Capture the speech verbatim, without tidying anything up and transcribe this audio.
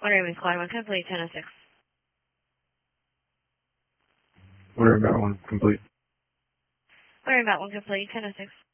Ordering Squad one complete, ten oh six. Ordering about one complete. Ordering about one complete, ten oh six.